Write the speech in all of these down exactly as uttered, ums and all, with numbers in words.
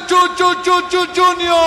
Chu, Chu, Chu, Chu, Junior.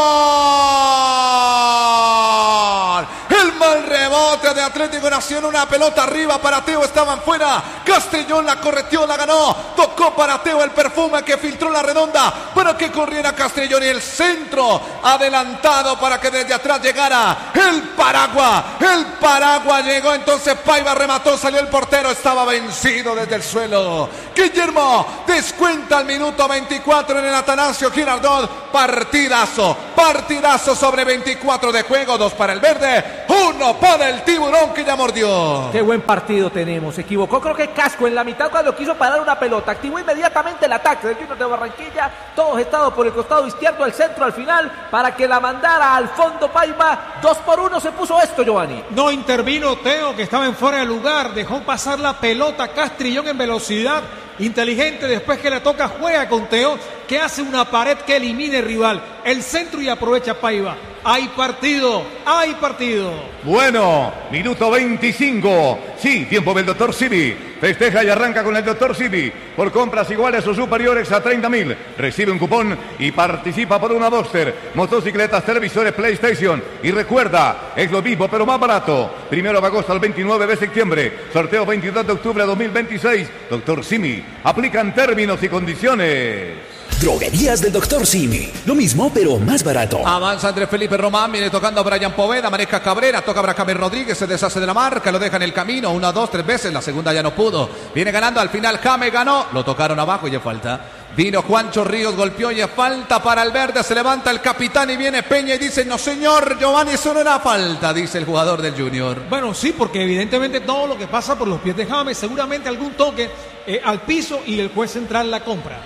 El mal rebote de Atlético Nacional, una pelota arriba para Teo, estaban fuera. Castrillón la correteó, la ganó. Tocó para Teo el perfume que filtró la redonda para que corriera Castrillón y el centro adelantado para que desde atrás llegara el Paragua. El Paragua llegó, entonces Paiva remató, salió el portero, estaba vencido desde el suelo. Guillermo descuenta al minuto veinticuatro en el Atanasio Girardot. Partidazo, partidazo sobre veinticuatro de juego, dos para el verde, uno para el tiburón que ya mordió. Qué buen partido tenemos. Se equivocó, creo que Casco en la mitad cuando quiso parar una pelota. Activó inmediatamente el ataque del Junior de Barranquilla. Todos estados por el costado izquierdo, al centro, al final, para que la mandara al fondo Paiva. Dos por uno se puso esto, Giovanni. No intervino Teo, que estaba en fuera de lugar. Dejó pasar la pelota. Castrillón en velocidad. Inteligente, después que le toca, juega con Teo, que hace una pared que elimine el rival. El centro y aprovecha Paiva. Hay partido, hay partido. Bueno, minuto veinticinco. Sí, tiempo del doctor Simi. Festeja y arranca con el doctor Simi. Por compras iguales o superiores a treinta mil. Recibe un cupón y participa por una Boxster, motocicletas, televisores, PlayStation. Y recuerda, es lo mismo pero más barato. Primero de agosto al veintinueve de septiembre. Sorteo veintidós de octubre de dos mil veintiséis. doctor Simi. Aplican términos y condiciones. Droguerías del doctor Simi. Lo mismo, pero más barato. Avanza Andrés Felipe Román, viene tocando a Brian Poveda, maneja Cabrera, toca a Bracamer Rodríguez, se deshace de la marca, lo deja en el camino, una, dos, tres veces, la segunda ya no pudo. Viene ganando, al final Jame ganó, lo tocaron abajo y es falta. Vino Juancho Ríos, golpeó y es falta para el verde, se levanta el capitán y viene Peña y dice, no señor, Giovanni, eso no era falta, dice el jugador del Junior. Bueno, sí, porque evidentemente todo lo que pasa por los pies de Jame, seguramente algún toque eh, al piso y el juez central la compra.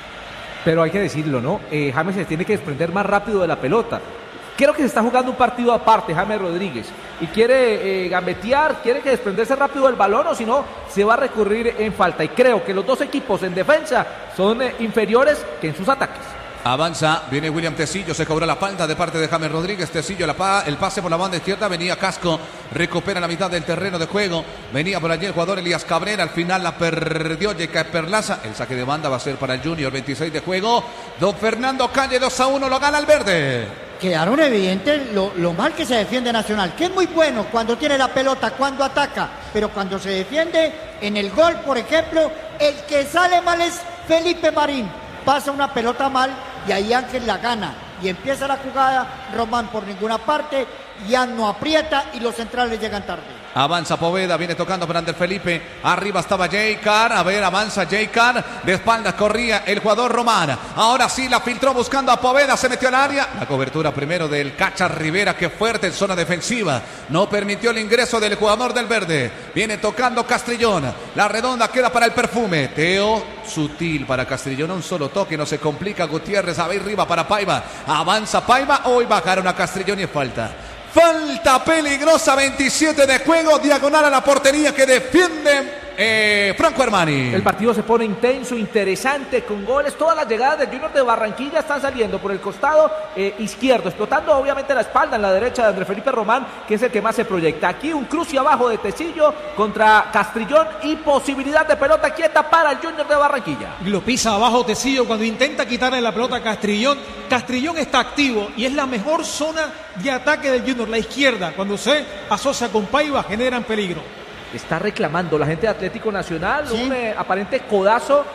Pero hay que decirlo, ¿no? Eh, James se tiene que desprender más rápido de la pelota. Creo que se está jugando un partido aparte, James Rodríguez. Y quiere eh, gambetear, quiere que desprenderse rápido del balón, o si no, se va a recurrir en falta. Y creo que los dos equipos en defensa son eh, inferiores que en sus ataques. Avanza, viene William Tecillo, se cobró la falta de parte de James Rodríguez. Tecillo, la pa, el pase por la banda izquierda, venía Casco, recupera la mitad del terreno de juego. Venía por allí el jugador Elías Cabrera, al final la perdió Yeca Perlaza. El saque de banda va a ser para el Junior, veintiséis de juego. Don Fernando Calle, dos a uno, lo gana el verde. Quedaron evidentes lo, lo mal que se defiende Nacional, que es muy bueno cuando tiene la pelota, cuando ataca, pero cuando se defiende en el gol, por ejemplo, el que sale mal es Felipe Marín. Pasa una pelota mal y ahí Ángel la gana y empieza la jugada, Román por ninguna parte, ya no aprieta y los centrales llegan tarde. Avanza Poveda, viene tocando para Ander Felipe, arriba estaba Jay Carr, a ver, avanza Jay Carr, de espaldas corría el jugador Román, ahora sí la filtró buscando a Poveda, se metió al área, la cobertura primero del Cacha Rivera, que fuerte en zona defensiva, no permitió el ingreso del jugador del verde, viene tocando Castrillón, la redonda queda para el perfume, Teo, sutil para Castrillón, un solo toque, no se complica Gutiérrez, a ver arriba para Paiva, avanza Paiva, hoy bajaron a Castrillón y es falta. Falta peligrosa, veintisiete de juego, diagonal a la portería que defiende eh, Franco Armani. El partido se pone intenso, interesante, con goles. Todas las llegadas del Junior de Barranquilla están saliendo por el costado eh, izquierdo, explotando obviamente la espalda en la derecha de Andrés Felipe Román, que es el que más se proyecta. Aquí un cruce abajo de Tecillo contra Castrillón y posibilidad de pelota quieta para el Junior de Barranquilla. Lo pisa abajo Tecillo cuando intenta quitarle la pelota a Castrillón. Castrillón está activo y es la mejor zona de ataque del Junior, la izquierda. Cuando se asocia con Paiva generan peligro. Está reclamando la gente de Atlético Nacional, ¿sí? Un eh, aparente codazo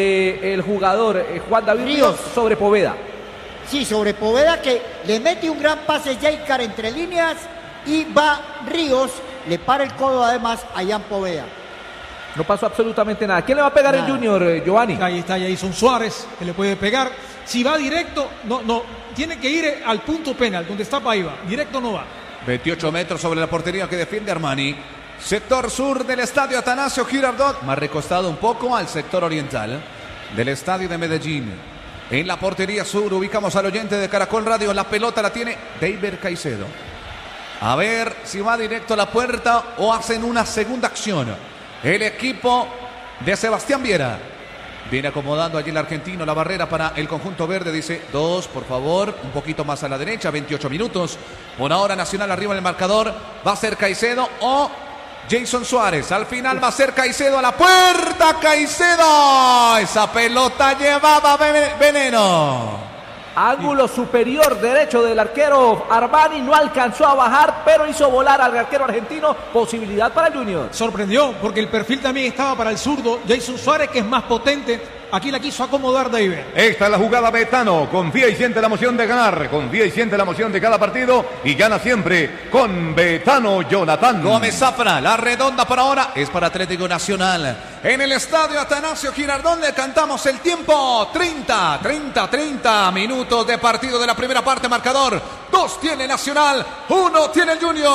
del jugador eh, Juan David Ríos sobre Poveda. Sí, sobre Poveda, que le mete un gran pase Jaycar entre líneas y va Ríos, le para el codo además a Jan Poveda. No pasó absolutamente nada. ¿Quién le va a pegar nada. el Junior, eh, Giovanni? Ahí está Jason Suárez, que le puede pegar. Si va directo, no, no, tiene que ir al punto penal, donde está Paiva. Directo no va. veintiocho metros sobre la portería que defiende Armani. Sector sur del estadio Atanasio Girardot, más recostado un poco al sector oriental del estadio de Medellín. En la portería sur ubicamos al oyente de Caracol Radio. La pelota la tiene David Caicedo. A ver si va directo a la puerta o hacen una segunda acción. El equipo de Sebastián Viera. Viene acomodando allí el argentino la barrera para el conjunto verde. Dice dos, por favor, un poquito más a la derecha. veintiocho minutos. Por ahora Nacional arriba en el marcador. Va a ser Caicedo o Jason Suárez. Al final va a ser Caicedo a la puerta. Caicedo. Esa pelota llevaba veneno. Ángulo superior derecho del arquero Armani, no alcanzó a bajar, pero hizo volar al arquero argentino. Posibilidad para el Junior. Sorprendió porque el perfil también estaba para el zurdo Jason Suárez, que es más potente. Aquí la quiso acomodar David. Esta es la jugada Betano. Confía y siente la emoción de ganar. Confía y siente la emoción de cada partido. Y gana siempre con Betano Jonathan. Gómez Zafra, la redonda por ahora es para Atlético Nacional. En el estadio Atanasio Girardot le cantamos el tiempo. treinta, treinta, treinta minutos de partido de la primera parte. Marcador. Dos tiene Nacional, uno tiene el Junior.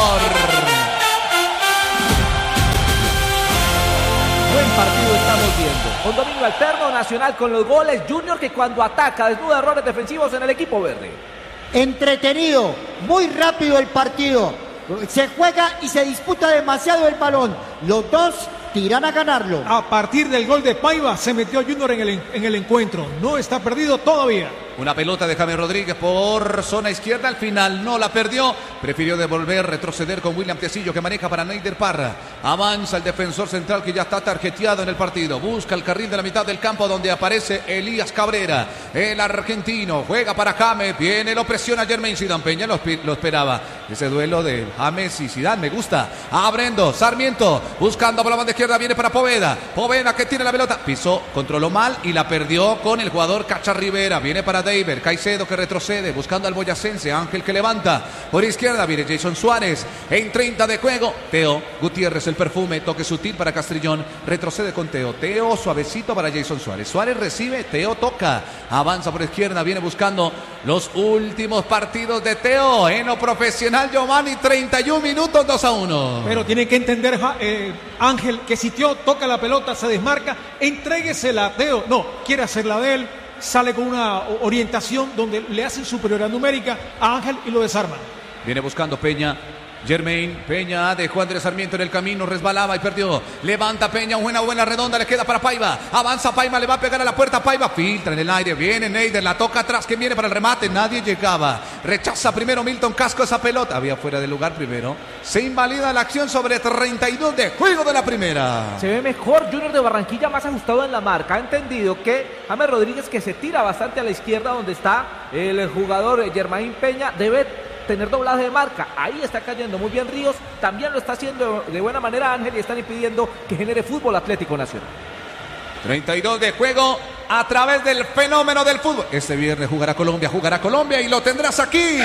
Buen partido estamos viendo. Con dominio alterno, Nacional con los goles, Junior que cuando ataca desnuda errores defensivos en el equipo verde. Entretenido, muy rápido el partido. Se juega y se disputa demasiado el balón. Los dos tiran a ganarlo. A partir del gol de Paiva se metió Junior en el, en el encuentro. No está perdido todavía. Una pelota de James Rodríguez por zona izquierda. Al final no la perdió. Prefirió devolver, retroceder con William Tecillo que maneja para Neider Parra. Avanza el defensor central que ya está tarjeteado en el partido. Busca el carril de la mitad del campo donde aparece Elías Cabrera. El argentino juega para James. Viene, lo presiona Jermaine Zidane. Peña lo, lo esperaba. Ese duelo de James y Zidane me gusta. Abriendo, Sarmiento buscando por la banda izquierda. Viene para Poveda. Poveda que tiene la pelota. Pisó, controló mal y la perdió con el jugador Cacha Rivera. Viene para David, Caicedo que retrocede buscando al boyacense, Ángel que levanta por izquierda, viene Jason Suárez en treinta de juego, Teo Gutiérrez el perfume, toque sutil para Castrillón, retrocede con Teo, Teo suavecito para Jason Suárez, Suárez recibe, Teo toca, avanza por izquierda, viene buscando los últimos partidos de Teo en lo profesional. Giovanni, treinta y un minutos, dos a uno. Pero tiene que entender eh, Ángel que si Teo toca la pelota, se desmarca, entréguesela a Teo, no, quiere hacerla de él. Sale con una orientación donde le hacen superioridad numérica a Ángel y lo desarman. Viene buscando Peña. Jermaine Peña dejó a Andrés Sarmiento en el camino, resbalaba y perdió. Levanta Peña, buena, buena redonda, le queda para Paiva. Avanza Paiva, le va a pegar a la puerta. Paiva filtra en el aire, viene Neider, la toca atrás, que viene para el remate. Nadie llegaba. Rechaza primero Milton Casco esa pelota. Había fuera de lugar primero. Se invalida la acción sobre treinta y dos de juego de la primera. Se ve mejor Junior de Barranquilla, más ajustado en la marca. Ha entendido que James Rodríguez, que se tira bastante a la izquierda donde está el jugador Jermaine Peña, debe tener doblaje de marca. Ahí está cayendo muy bien Ríos, también lo está haciendo de buena manera Ángel y están impidiendo que genere fútbol Atlético Nacional. treinta y dos de juego a través del fenómeno del fútbol. Este viernes jugará Colombia, jugará Colombia y lo tendrás aquí. El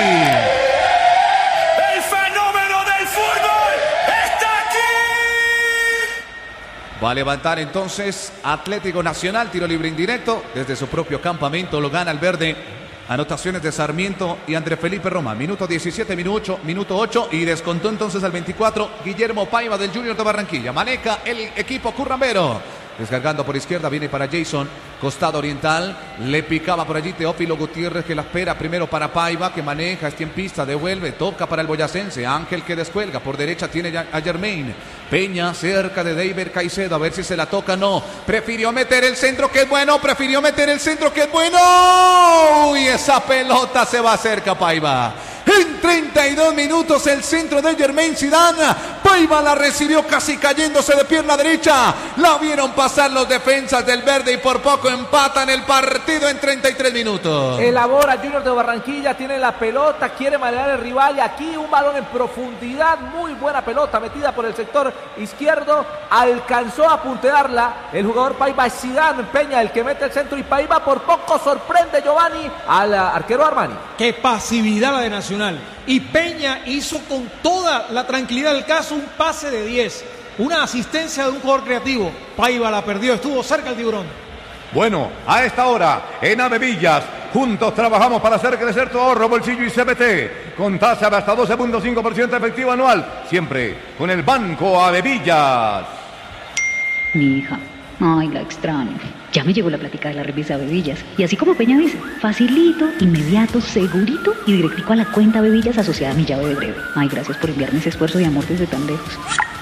fenómeno del fútbol está aquí. Va a levantar entonces Atlético Nacional, tiro libre indirecto desde su propio campamento, lo gana el verde. Anotaciones de Sarmiento y André Felipe Roma. Minuto diecisiete, minuto, minuto ocho. Y descontó entonces al veinticuatro Guillermo Paiva del Junior de Barranquilla. Maneja el equipo currambero. Descargando por izquierda, viene para Jason, costado oriental, le picaba por allí Teófilo Gutiérrez que la espera primero para Paiva, que maneja, está en pista, devuelve, toca para el boyacense, Ángel que descuelga, por derecha tiene a Jermaine, Peña cerca de David Caicedo, a ver si se la toca, no, prefirió meter el centro que es bueno, prefirió meter el centro que es bueno, y esa pelota se va cerca Paiva. En treinta y dos minutos el centro de Jermaine Zidane. Paiva la recibió casi cayéndose de pierna derecha. La vieron pasar los defensas del verde y por poco empatan el partido en treinta y tres minutos. Elabora Junior de Barranquilla, tiene la pelota, quiere manejar el rival y aquí un balón en profundidad, muy buena pelota metida por el sector izquierdo, alcanzó a puntearla el jugador Paiva. Zidane Peña el que mete el centro y Paiva por poco sorprende Giovanni al arquero Armani. Qué pasividad la de Nacional. Y Peña hizo con toda la tranquilidad del caso un pase de diez, una asistencia de un jugador creativo. Paiva la perdió, estuvo cerca el tiburón. Bueno, a esta hora, en Avevillas, juntos trabajamos para hacer crecer tu ahorro, bolsillo y C B T, con tasa de hasta doce punto cinco por ciento efectivo anual, siempre con el Banco Avevillas. Mi hija, ay, la extraño. Ya me llegó la plática de la revista Bebillas. Y así como Peña dice, facilito, inmediato, segurito y directico a la cuenta Bebillas asociada a mi llave de breve. Ay, gracias por enviarme ese esfuerzo de amor desde tan lejos.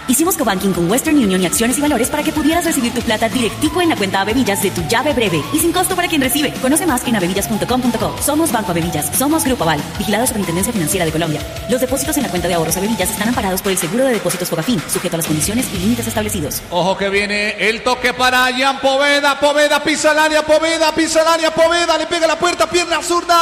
Hicimos cobanking con Western Union y Acciones y Valores para que pudieras recibir tu plata directico en la cuenta Avevillas de tu llave breve y sin costo para quien recibe. Conoce más en avevillas punto com punto co. Somos Banco Avevillas, somos Grupo Aval, vigilado Superintendencia Financiera de Colombia. Los depósitos en la cuenta de ahorros Avevillas están amparados por el seguro de depósitos Fogafín, sujeto a las condiciones y límites establecidos. Ojo que viene el toque para Jan Poveda, Poveda pisa el área, Poveda pisa el área, Poveda le pega la puerta, pierna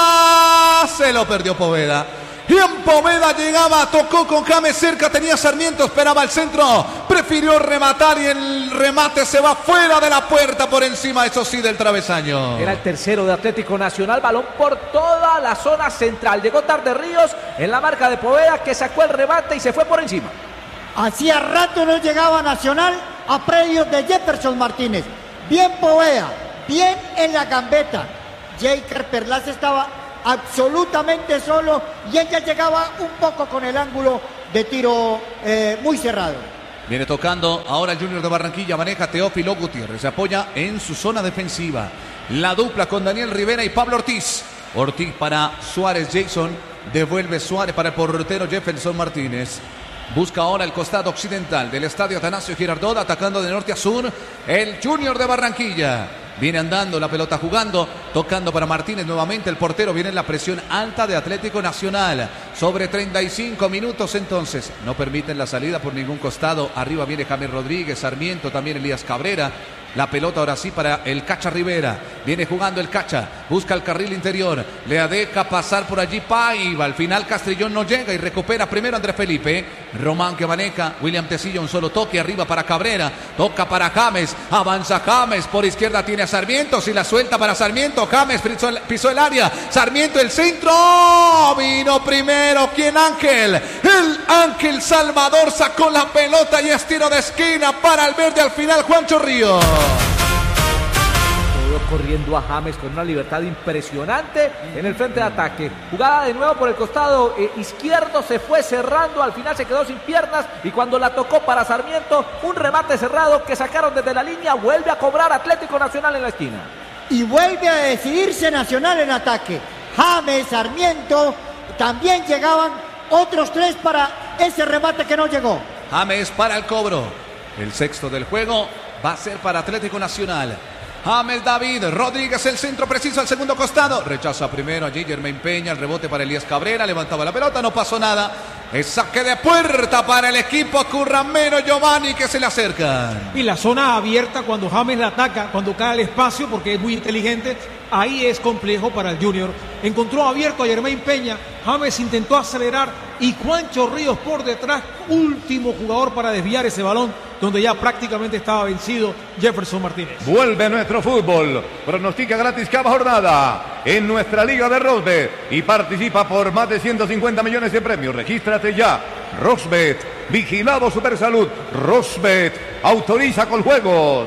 zurda, se lo perdió Poveda. Jan Poveda llegaba, tocó con James cerca, tenía Sarmiento, esperaba el centro, prefirió rematar y el remate se va fuera de la puerta por encima, eso sí, del travesaño. Era el tercero de Atlético Nacional, balón por toda la zona central. Llegó tarde Ríos en la marca de Poveda que sacó el remate y se fue por encima. Hacía rato no llegaba Nacional a predios de Jefferson Martínez. Bien Poveda, bien en la gambeta. Jaker Perlaza estaba absolutamente solo y ella llegaba un poco con el ángulo de tiro eh, muy cerrado. Viene tocando ahora el Junior de Barranquilla, maneja Teófilo Gutiérrez, se apoya en su zona defensiva. La dupla con Daniel Rivera y Pablo Ortiz. Ortiz para Suárez Jason, devuelve Suárez para el portero Jefferson Martínez. Busca ahora el costado occidental del estadio Atanasio Girardot, atacando de norte a sur el Junior de Barranquilla. Viene andando la pelota jugando, tocando para Martínez nuevamente. El portero viene en la presión alta de Atlético Nacional. Sobre treinta y cinco minutos entonces. No permiten la salida por ningún costado. Arriba viene James Rodríguez, Sarmiento, también Elías Cabrera. La pelota ahora sí para el Cacha Rivera. Viene jugando el Cacha. Busca el carril interior. Le deja pasar por allí Paiva. Al final Castrillón no llega y recupera primero Andrés Felipe. Román que maneja. William Tecillo un solo toque. Arriba para Cabrera. Toca para James. Avanza James. Por izquierda tiene a Sarmiento. Si la suelta para Sarmiento. James pisó el, pisó el área. Sarmiento el centro. Vino primero. ¿Quién? Ángel. El Ángel Salvador sacó la pelota y es tiro de esquina para el verde. Al final Juancho Ríos. Corriendo a James con una libertad impresionante en el frente de ataque. Jugada de nuevo por el costado eh, izquierdo, se fue cerrando, al final se quedó sin piernas y cuando la tocó para Sarmiento, un remate cerrado que sacaron desde la línea, vuelve a cobrar Atlético Nacional en la esquina. Y vuelve a decidirse Nacional en ataque. James, Sarmiento, también llegaban otros tres para ese remate que no llegó. James para el cobro. El sexto del juego va a ser para Atlético Nacional. James David Rodríguez, el centro preciso al segundo costado. Rechaza primero allí Germain Peña. El rebote para Elías Cabrera. Levantaba la pelota, no pasó nada. Es saque de puerta para el equipo curramero Giovanni que se le acerca. Y la zona abierta cuando James la ataca, cuando cae el espacio, porque es muy inteligente. Ahí es complejo para el Junior. Encontró abierto a Germain Peña. James intentó acelerar y Juancho Ríos por detrás. Último jugador para desviar ese balón, donde ya prácticamente estaba vencido Jefferson Martínez. Vuelve nuestro fútbol. Pronostica gratis cada jornada en nuestra Liga de Rosbet y participa por más de ciento cincuenta millones de premios. Regístrate ya. Rosbet, vigilado Supersalud. Rosbet, autoriza con juegos.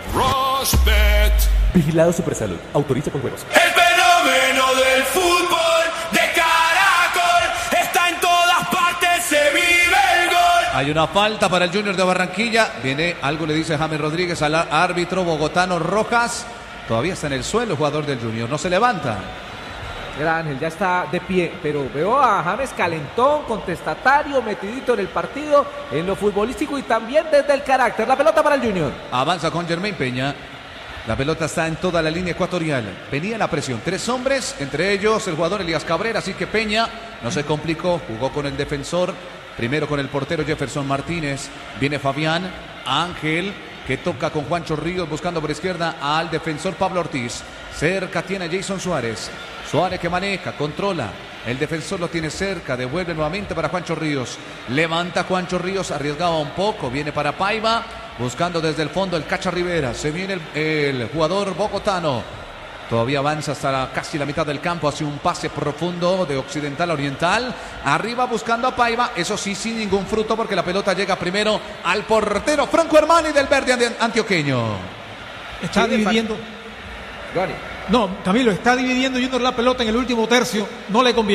Rosbet. Vigilado Supersalud. Autoriza con juegos. El fenómeno del fútbol de Caracol está en todas partes, se vive el gol. Hay una falta para el Junior de Barranquilla. Viene, algo le dice James Rodríguez al árbitro bogotano Rojas. Todavía está en el suelo el jugador del Junior, no se levanta. Era Ángel, ya está de pie, pero veo a James calentón, contestatario, metidito en el partido, en lo futbolístico y también desde el carácter. La pelota para el Junior. Avanza con Germain Peña. La pelota está en toda la línea ecuatorial. Venía la presión. Tres hombres, entre ellos el jugador Elías Cabrera. Así que Peña no se complicó. Jugó con el defensor. Primero con el portero Jefferson Martínez. Viene Fabián. Ángel que toca con Juancho Ríos buscando por izquierda al defensor Pablo Ortiz. Cerca tiene a Jason Suárez. Suárez que maneja, controla. El defensor lo tiene cerca. Devuelve nuevamente para Juancho Ríos. Levanta Juancho Ríos. Arriesgaba un poco. Viene para Paiva. Buscando desde el fondo el Cacha Rivera. Se viene el, el jugador bogotano. Todavía avanza hasta la, casi la mitad del campo. Hace un pase profundo de occidental a oriental. Arriba buscando a Paiva. Eso sí, sin ningún fruto porque la pelota llega primero al portero Franco Armani del verde antioqueño. Está Sí, dividiendo. Gani. No, Camilo, está dividiendo Junior la pelota en el último tercio. No le conviene.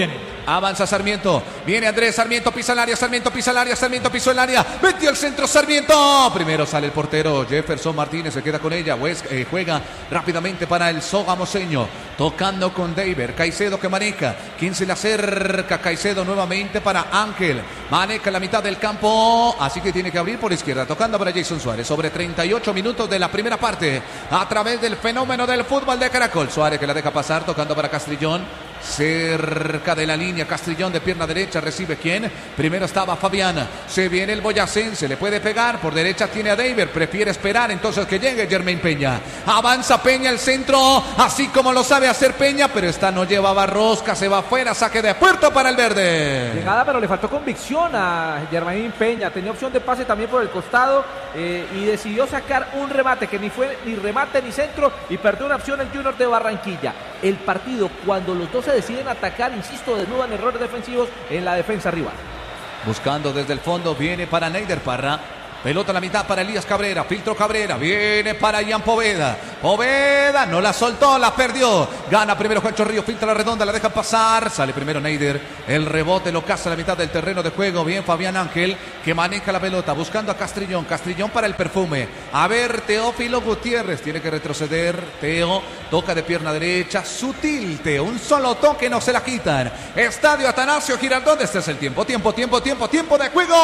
Avanza Sarmiento. Viene Andrés Sarmiento, pisa el área, Sarmiento pisa el área, Sarmiento pisó el área. Metió el centro Sarmiento. Primero sale el portero Jefferson Martínez, se queda con ella. West, eh, juega rápidamente para el sogamoseño. Tocando con David. Caicedo que maneja. ¿Quién se le acerca? Caicedo nuevamente para Ángel. Maneja la mitad del campo. Así que tiene que abrir por izquierda. Tocando para Jason Suárez. Sobre treinta y ocho minutos de la primera parte. A través del fenómeno del fútbol de Caracol. Suárez que la deja pasar. Tocando para Castrillón. Cerca de la línea, Castrillón de pierna derecha, recibe quién, primero estaba Fabián, se viene el boyacense, le puede pegar, por derecha tiene a David, prefiere esperar entonces que llegue Jermaine Peña, avanza Peña al centro, así como lo sabe hacer Peña, pero esta no llevaba rosca, se va afuera, saque de puerto para el verde. Llegada, pero le faltó convicción a Jermaine Peña, tenía opción de pase también por el costado eh, y decidió sacar un remate que ni fue ni remate ni centro y perdió una opción el Junior de Barranquilla. El partido, cuando los dos se deciden atacar, insisto, desnudan errores defensivos en la defensa rival. Buscando desde el fondo, viene para Neider Parra. Pelota a la mitad para Elías Cabrera, filtro Cabrera, viene para Ian Poveda. Poveda no la soltó, la perdió. Gana primero Juancho Río, filtra la redonda, la deja pasar. Sale primero Neider, el rebote lo caza a la mitad del terreno de juego. Bien Fabián Ángel, que maneja la pelota, buscando a Castrillón. Castrillón para el perfume. A ver, Teófilo Gutiérrez, tiene que retroceder. Teo, toca de pierna derecha, sutil Teo, un solo toque, no se la quitan. Estadio Atanasio Girardot, este es el tiempo, tiempo, tiempo, tiempo, tiempo de juego.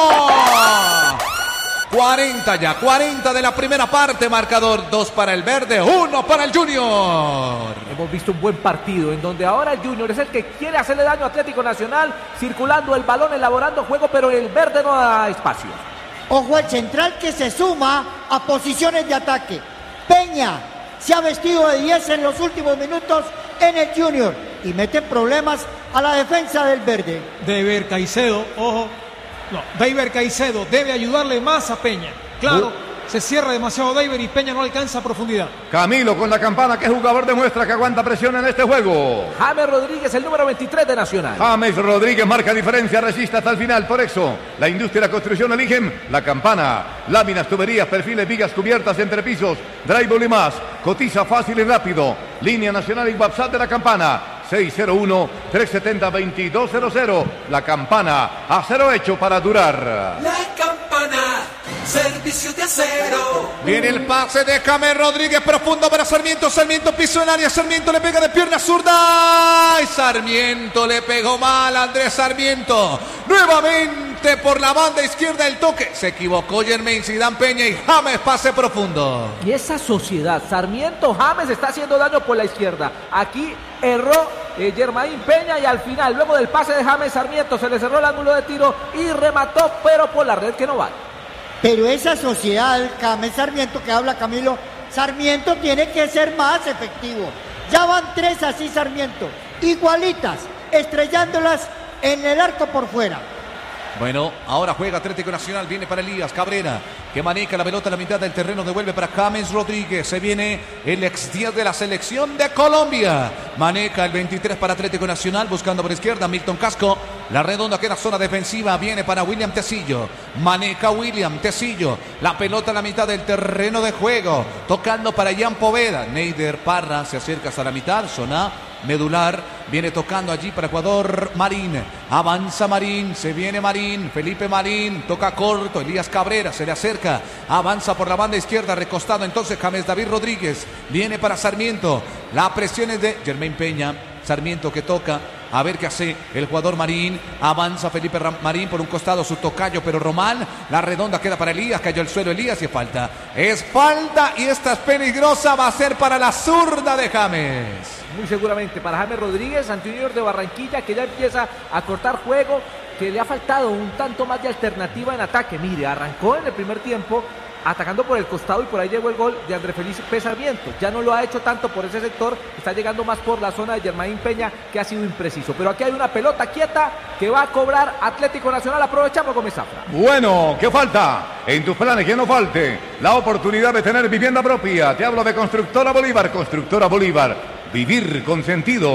cuarenta ya, cuarenta de la primera parte, marcador dos para el verde, uno para el Junior. Hemos visto un buen partido en donde ahora el Junior es el que quiere hacerle daño a Atlético Nacional, circulando el balón, elaborando juego, pero el verde no da espacio. Ojo el central que se suma a posiciones de ataque. Peña se ha vestido de diez en los últimos minutos en el Junior y mete problemas a la defensa del verde. David Caicedo, ojo. No, David Caicedo debe ayudarle más a Peña. Claro, uh. se cierra demasiado David y Peña no alcanza a profundidad. Camilo con la campana, que jugador demuestra que aguanta presión en este juego. James Rodríguez, el número veintitrés de Nacional. James Rodríguez marca diferencia, resiste hasta el final. Por eso, la industria y la construcción eligen la campana. Láminas, tuberías, perfiles, vigas cubiertas, entrepisos, drywall y más. Cotiza fácil y rápido. Línea nacional y WhatsApp de la campana. seis cero uno, tres siete cero, dos dos cero cero. La campana, acero hecho para durar. La campana, servicio de acero. Viene el pase de James Rodríguez, profundo para Sarmiento. Sarmiento pisó el área, Sarmiento le pega de pierna zurda. Y Sarmiento le pegó mal a Andrés Sarmiento. Nuevamente por la banda izquierda el toque. Se equivocó Jermaine Zidane Peña y James pase profundo. Y esa sociedad, Sarmiento, James está haciendo daño por la izquierda. Aquí erró eh, Jermaine Peña y al final, luego del pase de James Sarmiento, se le cerró el ángulo de tiro y remató, pero por la red que no vale. Pero esa sociedad, James Sarmiento que habla Camilo, Sarmiento tiene que ser más efectivo. Ya van tres así Sarmiento, igualitas, estrellándolas en el arco por fuera. Bueno, ahora juega Atlético Nacional, viene para Elías Cabrera, que maneja la pelota a la mitad del terreno, devuelve para James Rodríguez, se viene el ex diez de la selección de Colombia, maneja el veintitrés para Atlético Nacional, buscando por izquierda Milton Casco, la redonda queda zona defensiva, viene para William Tecillo, maneja William Tecillo, la pelota a la mitad del terreno de juego, tocando para Ian Poveda, Neider Parra se acerca hasta la mitad, zona medular, viene tocando allí para Ecuador Marín, avanza Marín, se viene Marín, Felipe Marín, toca corto, Elías Cabrera se le acerca, avanza por la banda izquierda, recostado entonces James David Rodríguez, viene para Sarmiento, la presión es de Jermaine Peña, Sarmiento que toca, a ver qué hace el jugador Marín, avanza Felipe Ram Marín por un costado, su tocayo, pero Román, la redonda queda para Elías, cayó al suelo Elías y es falta, es falta y esta es peligrosa, va a ser para la zurda de James. Muy seguramente para James Rodríguez, ante Junior de Barranquilla, que ya empieza a cortar juego, que le ha faltado un tanto más de alternativa en ataque. Mire, arrancó en el primer tiempo atacando por el costado y por ahí llegó el gol de André Felipe Sarmiento. Ya no lo ha hecho tanto por ese sector, está llegando más por la zona de Jermaine Peña, que ha sido impreciso. Pero aquí hay una pelota quieta que va a cobrar Atlético Nacional. Aprovechamos, Gómez Zafra. Bueno, ¿qué falta? En tus planes que no falte la oportunidad de tener vivienda propia. Te hablo de Constructora Bolívar. Constructora Bolívar. Vivir con sentido.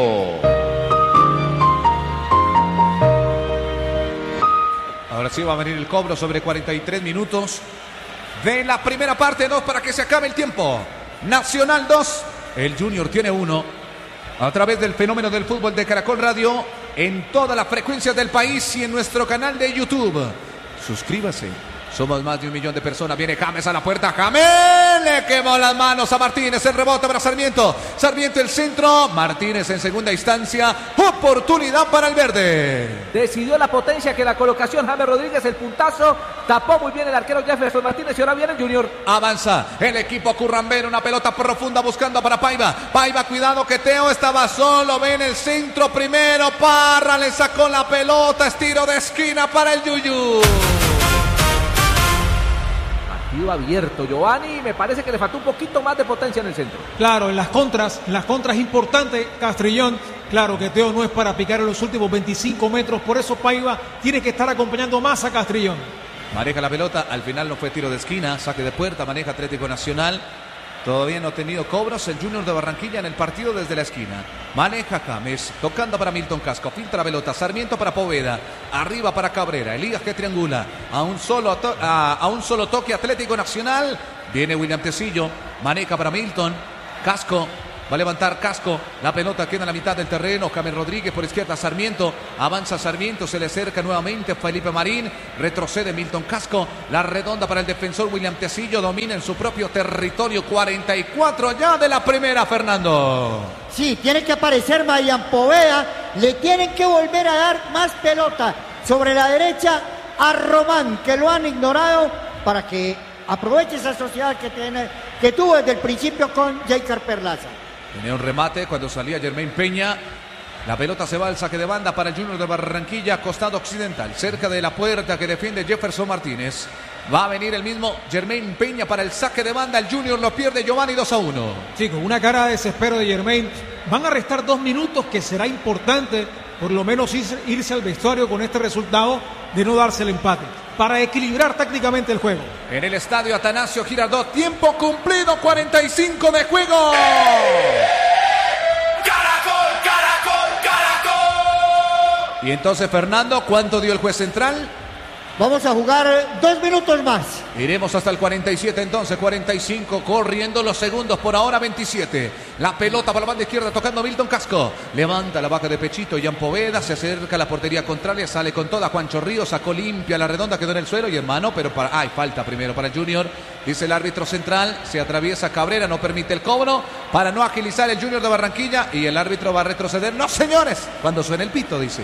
Ahora sí va a venir el cobro sobre cuarenta y tres minutos de la primera parte, dos para que se acabe el tiempo. Nacional dos, el Junior tiene uno. A través del fenómeno del fútbol de Caracol Radio, en todas las frecuencias del país y en nuestro canal de YouTube. Suscríbase. Somos más de un millón de personas. Viene James a la puerta. James le quemó las manos a Martínez. El rebote para Sarmiento. Sarmiento el centro. Martínez en segunda instancia. Oportunidad para el verde. Decidió la potencia que la colocación. James Rodríguez el puntazo. Tapó muy bien el arquero Jefferson Martínez. Y ahora viene el Junior. Avanza el equipo currambero. Una pelota profunda buscando para Paiva. Paiva, cuidado que Teo estaba solo. Ven el centro primero. Parra le sacó la pelota. Estiro de esquina para el Yuyu. Abierto Giovanni, me parece que le faltó un poquito más de potencia en el centro. Claro, en las contras, en las contras importante Castrillón. Claro que Teo no es para picar en los últimos veinticinco metros, por eso Paiva tiene que estar acompañando más a Castrillón. Maneja la pelota, al final no fue tiro de esquina, saque de puerta, maneja Atlético Nacional. Todavía no ha tenido cobros el Junior de Barranquilla en el partido desde la esquina. Maneja James, tocando para Milton Casco. Filtra la pelota, Sarmiento para Poveda. Arriba para Cabrera, Elías que triangula. A un solo, to a, a un solo toque Atlético Nacional. Viene William Tecillo, maneja para Milton. Casco, va a levantar Casco. La pelota queda en la mitad del terreno. James Rodríguez por izquierda, Sarmiento. Avanza Sarmiento, se le acerca nuevamente Felipe Marín. Retrocede Milton Casco. La redonda para el defensor William Tecillo. Domina en su propio territorio. cuarenta y cuatro ya de la primera, Fernando. Sí, tiene que aparecer Marian Poveda. Le tienen que volver a dar más pelota sobre la derecha a Román, que lo han ignorado, para que aproveche esa sociedad que, tiene, que tuvo desde el principio con Jaker Perlaza. Tenía un remate cuando salía Germain Peña. La pelota se va al saque de banda para el Junior de Barranquilla, costado occidental, cerca de la puerta que defiende Jefferson Martínez. Va a venir el mismo Germain Peña para el saque de banda. El Junior lo pierde Giovanni dos a uno. Sí, con una cara de desespero de Germain. Van a restar dos minutos, que será importante por lo menos irse, irse al vestuario con este resultado de no darse el empate, para equilibrar tácticamente el juego. En el estadio Atanasio Girardot, tiempo cumplido, cuarenta y cinco de juego. Caracol, Caracol, Caracol. Y entonces, Fernando, ¿cuánto dio el juez central? Vamos a jugar dos minutos más. Iremos hasta el cuarenta y siete entonces, cuarenta y cinco, corriendo los segundos, por ahora veintisiete. La pelota para la banda izquierda, tocando Milton Casco. Levanta la vaca de pechito, Jan Poveda, se acerca a la portería contraria, sale con toda Juancho Ríos, sacó limpia la redonda, quedó en el suelo y en mano, pero para... ¡Ay, falta primero para el Junior! Dice el árbitro central, se atraviesa Cabrera, no permite el cobro, para no agilizar el Junior de Barranquilla, y el árbitro va a retroceder. ¡No, señores! Cuando suene el pito, dice.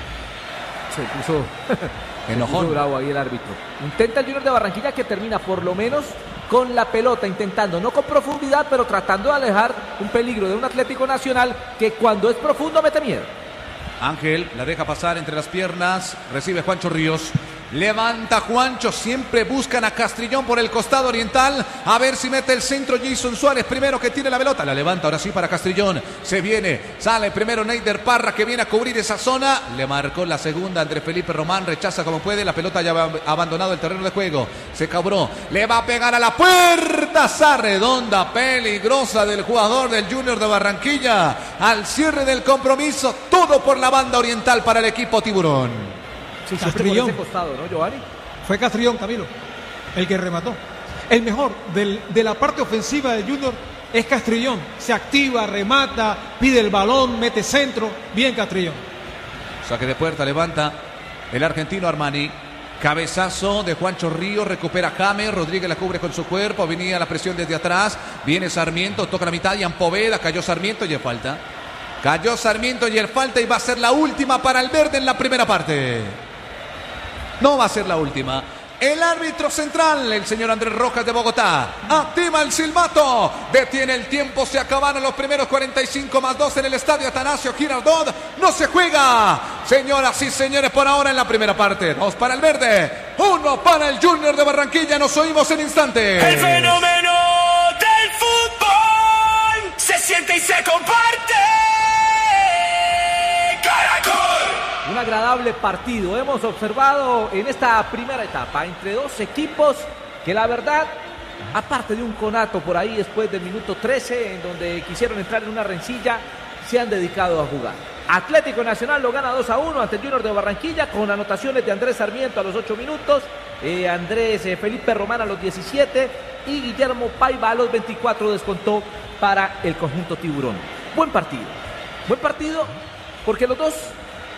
Se puso... Enojón. Bravo ahí el árbitro. Intenta el Junior de Barranquilla, que termina por lo menos con la pelota, intentando, no con profundidad, pero tratando de alejar un peligro de un Atlético Nacional que cuando es profundo mete miedo. Ángel la deja pasar entre las piernas, recibe Juancho Ríos. Levanta Juancho, siempre buscan a Castrillón por el costado oriental, a ver si mete el centro Jason Suárez, primero que tiene la pelota, la levanta ahora sí para Castrillón, se viene, sale primero Neider Parra que viene a cubrir esa zona, le marcó la segunda Andrés Felipe Román, rechaza como puede, la pelota ya ha abandonado el terreno de juego, se cabró, le va a pegar a la puerta, esa redonda peligrosa del jugador del Junior de Barranquilla, al cierre del compromiso, todo por la banda oriental para el equipo tiburón. Sí, Castrillón. Por ese costado, ¿no, Giovanni? Fue Castrillón, Camilo, el que remató. El mejor del, de la parte ofensiva de Junior es Castrillón. Se activa, remata, pide el balón, mete centro. Bien Castrillón. Saque de puerta, levanta el argentino Armani. Cabezazo de Juancho Ríos, recupera James, Rodríguez la cubre con su cuerpo, venía la presión desde atrás, viene Sarmiento, toca la mitad, Jan Poveda, cayó Sarmiento y el falta. Cayó Sarmiento y el falta y va a ser la última para el verde en la primera parte. No va a ser la última. El árbitro central, el señor Andrés Rojas de Bogotá, activa el silbato, detiene el tiempo, se acabaron los primeros cuarenta y cinco más dos en el estadio Atanasio Girardot, no se juega, señoras y señores, por ahora en la primera parte, dos para el verde, uno para el Junior de Barranquilla, nos oímos en instantes. El fenómeno del fútbol se siente y se comparte. Caracol. Un agradable partido hemos observado en esta primera etapa entre dos equipos que la verdad, aparte de un conato por ahí después del minuto trece en donde quisieron entrar en una rencilla, se han dedicado a jugar. Atlético Nacional lo gana dos a uno ante el Junior de Barranquilla con anotaciones de Andrés Sarmiento a los ocho minutos, eh, Andrés eh, Felipe Román a los diecisiete y Guillermo Paiva a los veinticuatro descontó para el conjunto tiburón. Buen partido, buen partido porque los dos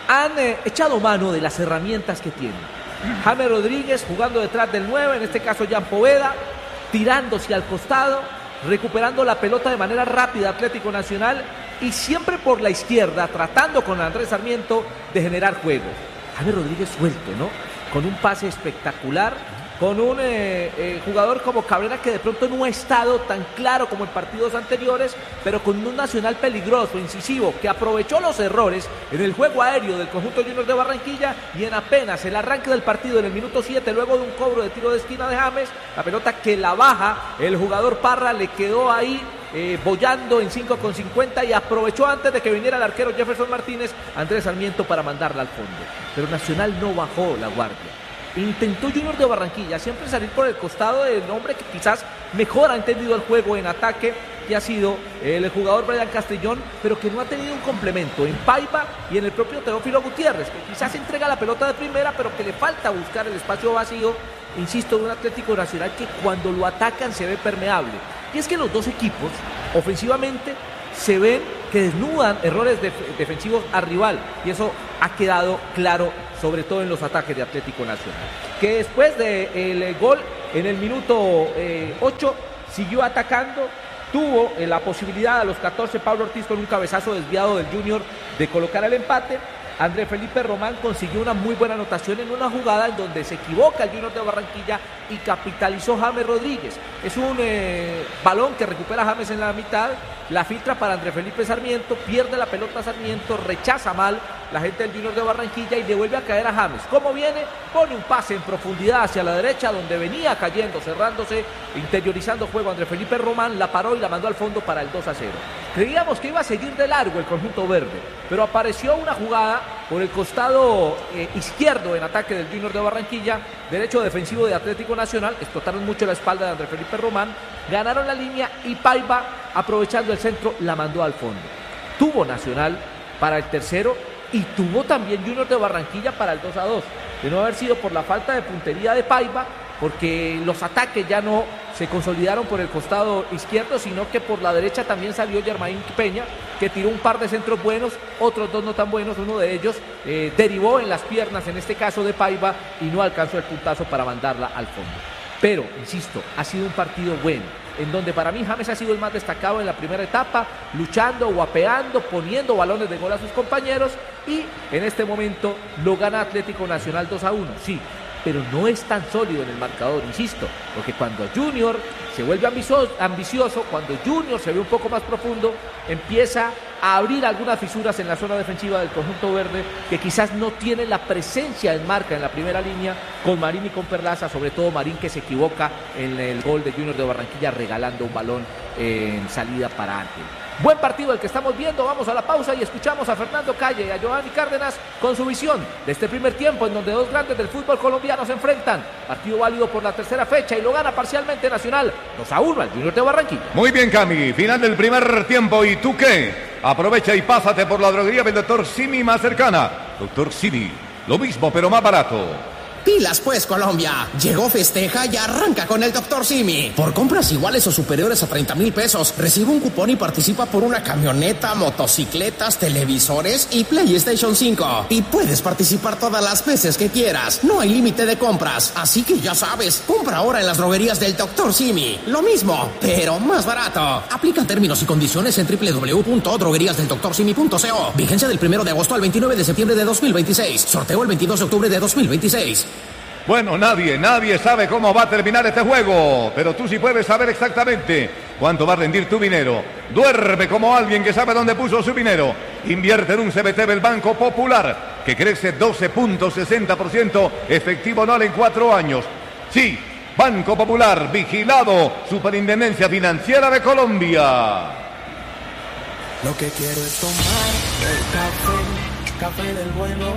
han eh, echado mano de las herramientas que tienen. James Rodríguez jugando detrás del nueve, en este caso Jan Poveda, tirándose al costado, recuperando la pelota de manera rápida Atlético Nacional y siempre por la izquierda, tratando con Andrés Sarmiento de generar juego. James Rodríguez suelto, ¿no? Con un pase espectacular, con un eh, eh, jugador como Cabrera que de pronto no ha estado tan claro como en partidos anteriores, pero con un Nacional peligroso, incisivo, que aprovechó los errores en el juego aéreo del conjunto Junior de Barranquilla y en apenas el arranque del partido en el minuto siete, luego de un cobro de tiro de esquina de James, la pelota que la baja el jugador Parra le quedó ahí eh, bollando en cinco con cincuenta y aprovechó antes de que viniera el arquero Jefferson Martínez, Andrés Sarmiento, para mandarla al fondo. Pero Nacional no bajó la guardia. Intentó Junior de Barranquilla siempre salir por el costado del hombre que quizás mejor ha entendido el juego en ataque, que ha sido el jugador Brian Castellón, pero que no ha tenido un complemento en Paiva y en el propio Teófilo Gutiérrez, que quizás entrega la pelota de primera, pero que le falta buscar el espacio vacío, insisto, de un Atlético Nacional que cuando lo atacan se ve permeable. Y es que los dos equipos, ofensivamente, se ven que desnudan errores def- defensivos al rival, y eso ha quedado claro sobre todo en los ataques de Atlético Nacional, que después del de gol en el minuto eh, ocho siguió atacando, tuvo eh, la posibilidad a los catorce Pablo Ortiz con un cabezazo desviado del Junior de colocar el empate. André Felipe Román consiguió una muy buena anotación en una jugada en donde se equivoca el Junior de Barranquilla y capitalizó James Rodríguez. Es un eh, balón que recupera James en la mitad, la filtra para André Felipe Sarmiento, pierde la pelota Sarmiento, rechaza mal la gente del Junior de Barranquilla y le vuelve a caer a James. ¿Cómo viene? Pone un pase en profundidad hacia la derecha donde venía cayendo, cerrándose, interiorizando juego André Felipe Román, la paró y la mandó al fondo para el dos a cero. Creíamos que iba a seguir de largo el conjunto verde, pero apareció una jugada por el costado eh, izquierdo en ataque del Junior de Barranquilla, derecho defensivo de Atlético Nacional, explotaron mucho la espalda de André Felipe Román, ganaron la línea y Paiva, aprovechando el centro, la mandó al fondo. Tuvo Nacional para el tercero y tuvo también Junior de Barranquilla para el dos a dos, de no haber sido por la falta de puntería de Paiva, porque los ataques ya no se consolidaron por el costado izquierdo, sino que por la derecha también salió Germain Peña, que tiró un par de centros buenos, otros dos no tan buenos, uno de ellos eh, derivó en las piernas, en este caso de Paiva, y no alcanzó el puntazo para mandarla al fondo. Pero, insisto, ha sido un partido bueno, en donde para mí James ha sido el más destacado en la primera etapa, luchando, guapeando, poniendo balones de gol a sus compañeros, y en este momento lo gana Atlético Nacional dos a uno, sí, pero no es tan sólido en el marcador, insisto, porque cuando Junior se vuelve ambicioso, ambicioso, cuando Junior se ve un poco más profundo, empieza a abrir algunas fisuras en la zona defensiva del conjunto verde, que quizás no tiene la presencia en marca en la primera línea con Marín y con Perlaza, sobre todo Marín, que se equivoca en el gol de Junior de Barranquilla regalando un balón en salida para Ángel. Buen partido el que estamos viendo, vamos a la pausa y escuchamos a Fernando Calle y a Giovanni Cárdenas con su visión de este primer tiempo en donde dos grandes del fútbol colombiano se enfrentan. Partido válido por la tercera fecha y lo gana parcialmente Nacional dos a uno al Junior de Barranquilla. Muy bien, Cami, final del primer tiempo. ¿Y tú qué? Aprovecha y pásate por la droguería del doctor Simi más cercana. doctor Simi, lo mismo pero más barato. Pilas pues, Colombia. Llegó Festeja y arranca con el doctor Simi. Por compras iguales o superiores a treinta mil pesos, recibe un cupón y participa por una camioneta, motocicletas, televisores y PlayStation cinco. Y puedes participar todas las veces que quieras. No hay límite de compras. Así que ya sabes, compra ahora en las droguerías del doctor Simi. Lo mismo, pero más barato. Aplican términos y condiciones en doble u doble u doble u punto droguerías del doctor simi punto co. Vigencia del primero de agosto al veintinueve de septiembre de dos mil veintiséis. Sorteo el veintidós de octubre de dos mil veintiséis. Bueno, nadie, nadie sabe cómo va a terminar este juego, pero tú sí puedes saber exactamente cuánto va a rendir tu dinero. Duerme como alguien que sabe dónde puso su dinero. Invierte en un C B T del Banco Popular, que crece doce punto sesenta por ciento efectivo anual en cuatro años. Sí, Banco Popular, vigilado, Superintendencia Financiera de Colombia. Lo que quiero es tomar el café, café del bueno.